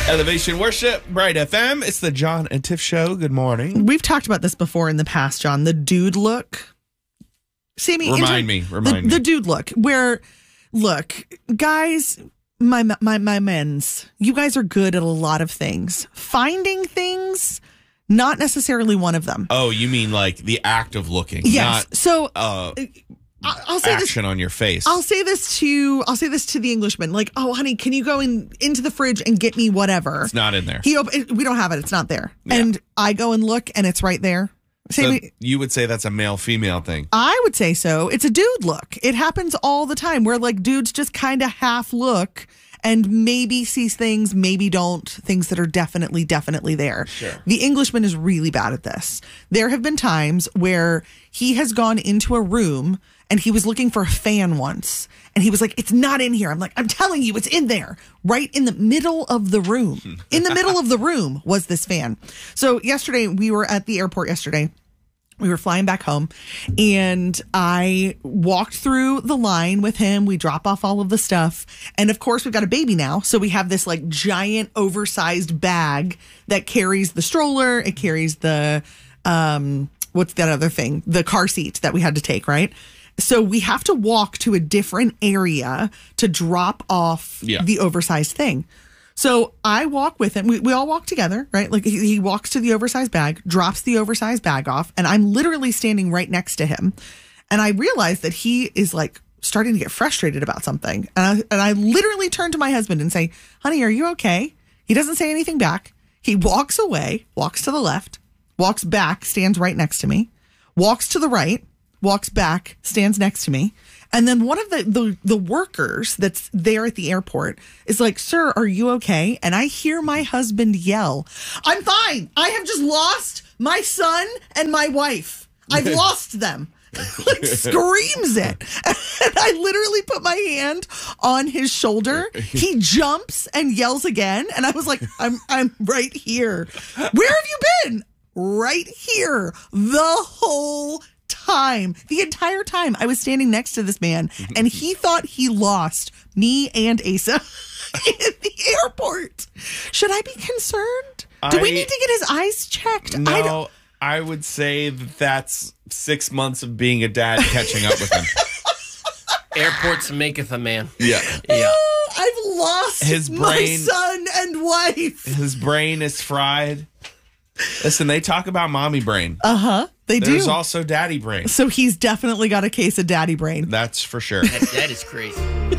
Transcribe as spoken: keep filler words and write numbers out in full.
Elevation Worship, Bright F M. It's the John and Tiff Show. Good morning. We've talked about this before in the past, John. The dude look. Sammy, remind inter- me. Remind the, me. The dude look. Where, look, guys, my my my men's. You guys are good at a lot of things. Finding things, not necessarily one of them. Oh, you mean like the act of looking? Yes. Not, so. Uh, I'll say action this, on your face. I'll say this to I'll say this to the Englishman. Like, oh, honey, can you go in into the fridge and get me whatever? It's not in there. He op- we don't have it. It's not there. Yeah. And I go and look, and it's right there. So you would say that's a male-female thing? I would say so. It's a dude look. It happens all the time where like dudes just kind of half look and maybe sees things, maybe don't, things that are definitely, definitely there. Sure. The Englishman is really bad at this. There have been times where he has gone into a room and he was looking for a fan once. And he was like, it's not in here. I'm like, I'm telling you, it's in there. Right in the middle of the room. In the middle of the room was this fan. So yesterday, we were at the airport yesterday. We were flying back home. And I walked through the line with him. We drop off all of the stuff. And of course, we've got a baby now. So we have this like giant oversized bag that carries the stroller. It carries the, um, what's that other thing? The car seat that we had to take, right? So we have to walk to a different area to drop off yeah. the oversized thing. So I walk with him. We, we all walk together, right? Like he, he walks to the oversized bag, drops the oversized bag off, and I'm literally standing right next to him. And I realize that he is like starting to get frustrated about something. And I, and I literally turn to my husband and say, honey, are you okay? He doesn't say anything back. He walks away, walks to the left, walks back, stands right next to me, walks to the right, walks back, stands next to me. And then one of the, the, the workers that's there at the airport is like, sir, are you okay? And I hear my husband yell, I'm fine. I have just lost my son and my wife. I've lost them. Like screams it. And I literally put my hand on his shoulder. He jumps and yells again. And I was like, I'm I'm right here. Where have you been? Right here. The whole time. The entire time I was standing next to this man, and he thought he lost me and Asa in the airport. Should I be concerned? Do I, we need to get his eyes checked? No, I, don't... I would say that that's six months of being a dad catching up with him. Airports maketh a man. Yeah. Yeah. Oh, I've lost his brain, my son and wife. His brain is fried. Listen, they talk about mommy brain. Uh-huh. They There's do. There's do. also daddy brain. So he's definitely got a case of daddy brain. That's for sure. that, that is crazy.